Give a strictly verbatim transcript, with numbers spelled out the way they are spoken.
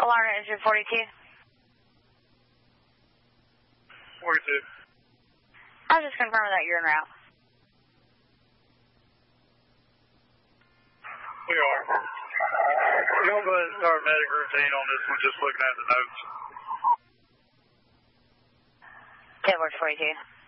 alarm engine forty-two. forty-two. I was just confirming that you're en route. We are. We're going to go ahead and start medic routine on this one, just looking at the notes. Okay, works forty-two.